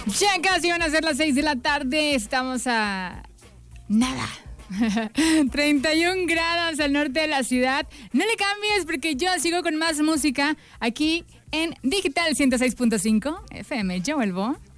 Ya casi van a ser las 6 de la tarde. Estamos a nada. 31 grados al norte de la ciudad. No le cambies porque yo sigo con más música aquí en Digital 106.5 FM. Yo vuelvo.